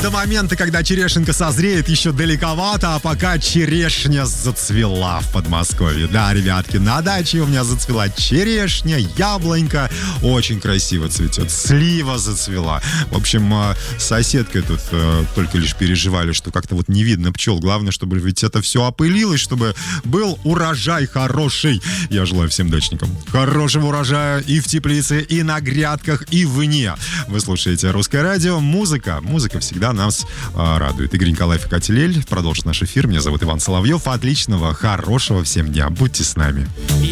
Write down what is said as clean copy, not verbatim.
До момента, когда черешенка созреет, еще далековато, а пока черешня зацвела в Подмосковье. Да, ребятки, на даче у меня зацвела черешня, яблонька, очень красиво цветет, слива зацвела. В общем, с соседкой тут только лишь переживали, что как-то вот не видно пчел. Главное, чтобы ведь это все опылилось, чтобы был урожай хороший. Я желаю всем дачникам хорошего урожая и в теплице, и на грядках, и вне. Вы слушаете «Русское радио». Музыка всегда нас радует. Игорь Николаев и Катя Лель продолжит наш эфир. Меня зовут Иван Соловьев. Отличного, хорошего всем дня. Будьте с нами.